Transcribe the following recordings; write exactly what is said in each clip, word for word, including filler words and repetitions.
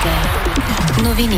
Новини.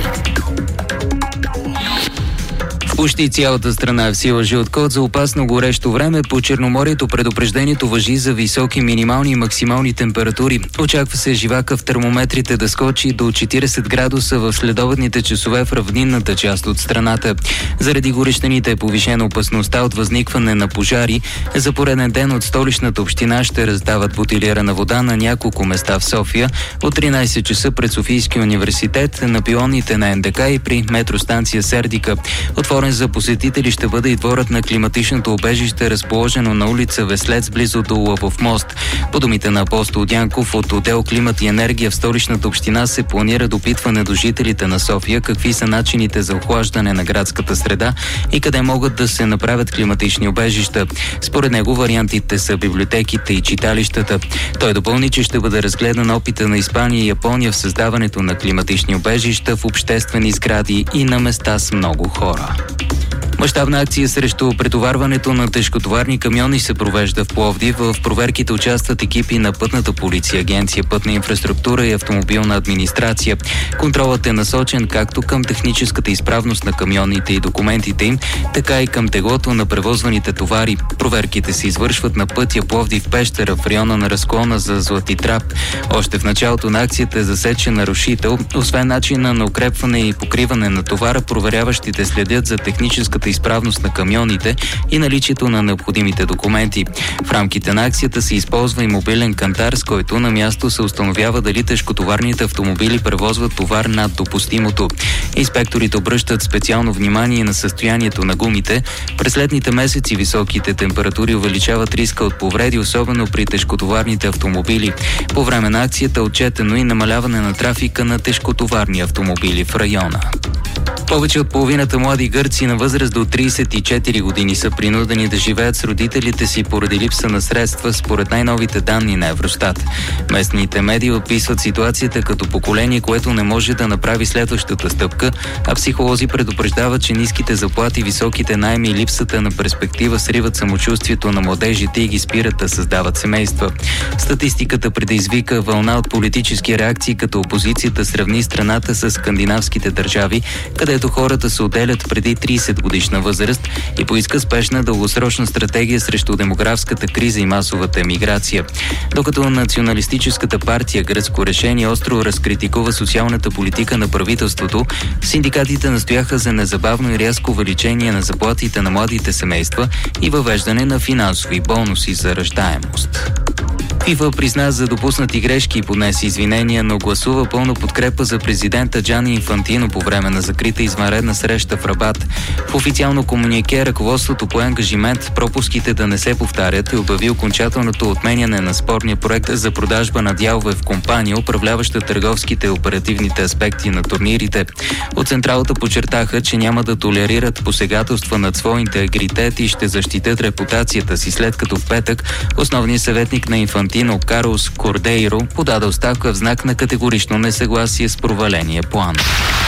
В почти цялата страна е в сила жълт код за опасно горещо време. По Черноморието предупреждението важи за високи минимални и максимални температури. Очаква се живака в термометрите да скочи до четиридесет градуса в следобедните часове в равнинната част от страната. Заради горещините е повишена опасността от възникване на пожари. За пореден ден от столичната община ще раздават бутилирана вода на няколко места в София. От тринадесет часа пред Софийския университет, на пилоните на Ен Де Ка и при метростанция Сердика. Отворен за посетители ще бъде и дворът на климатичното убежище, разположено на улица Веслец, близо до Лъвов мост. По думите на Апостол Дянков от отдел Климат и енергия в столичната община се планира допитване до жителите на София какви са начините за охлаждане на градската среда и къде могат да се направят климатични убежища. Според него вариантите са библиотеките и читалищата. Той допълни, че ще бъде разгледан опита на Испания и Япония в създаването на климатични убежища в обществени сгради и на места с много хора. Мащабна акция срещу претоварването на тежкотоварни камиони се провежда в Пловдив. В проверките участват екипи на Пътната полиция, Агенция Пътна инфраструктура и Автомобилна администрация. Контролът е насочен както към техническата изправност на камионите и документите им, така и към теглото на превозваните товари. Проверките се извършват на пътя Пловдив-Пещера в района на разклона за Злати трап. Още в началото на акцията е засечен нарушител. Освен начина на укрепване и покриване на товара, проверяващите следят за техническата изправност на камионите и наличието на необходимите документи. В рамките на акцията се използва и мобилен кантар, с който на място се установява дали тежкотоварните автомобили превозват товар над допустимото. Инспекторите обръщат специално внимание на състоянието на гумите. През летните месеци високите температури увеличават риска от повреди, особено при тежкотоварните автомобили. По време на акцията е отчетено и намаляване на трафика на тежкотоварни автомобили в района. Повече от половината млади гърци на възраст до тридесет и четири години са принудени да живеят с родителите си поради липса на средства, според най-новите данни на Евростат. Местните медии описват ситуацията като поколение, което не може да направи следващата стъпка, а психолози предупреждават, че ниските заплати, високите наеми и липсата на перспектива сриват самочувствието на младежите и ги спират да създават семейства. Статистиката предизвика вълна от политически реакции, като опозицията сравни страната с скандинавските държави, където хората се отделят преди тридесет годишна възраст и поиска спешна дългосрочна стратегия срещу демографската криза и масовата емиграция. Докато националистическата партия Гръцко решение остро разкритикува социалната политика на правителството, синдикатите настояха за незабавно и рязко увеличение на заплатите на младите семейства и въвеждане на финансови бонуси за раждаемост. ФИФА призна за допуснати грешки и поднесе извинения, но гласува пълна подкрепа за президента Джани Инфантино по време на закрита извънредна среща в Рабат. В официално комунике ръководството по ангажимент пропуските да не се повтарят и обяви окончателното отменяне на спорния проект за продажба на дялове в компания, управляваща търговските и оперативните аспекти на турнирите. От централата подчертаха, че няма да толерират посегателства над своя интегритет и ще защитят репутацията си, след като в петък основният съветник на Инфантино Карлос Кордейро подаде оставка в знак на категорично несъгласие с проваления план.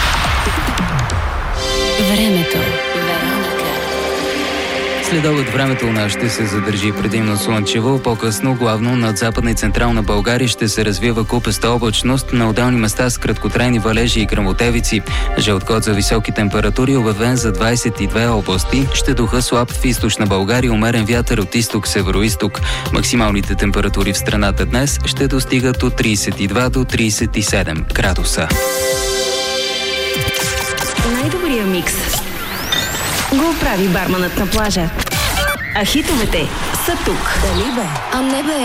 Времето. Следобед времето у нас ще се задържи предимно слънчево, по-късно главно над Западна и Централна България ще се развива купеста облачност, на отделни места с краткотрайни валежи и гръмотевици. Жълт код за високи температури обявен за двадесет и две области, ще духа слаб в източна България, умерен вятър от изток-североизток. Максималните температури в страната днес ще достигат от тридесет и два до тридесет и седем градуса. Най-добрия микс го прави барманът на плажа. А хитовете са тук. Дали бе? А не бе.